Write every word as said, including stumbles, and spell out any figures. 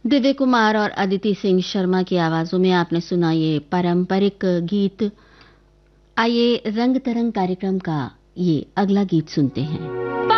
दिव्य कुमार और अदिति सिंह शर्मा की आवाजों में आपने सुना ये पारंपरिक गीत। आइए रंग तरंग कार्यक्रम का ये अगला गीत सुनते हैं।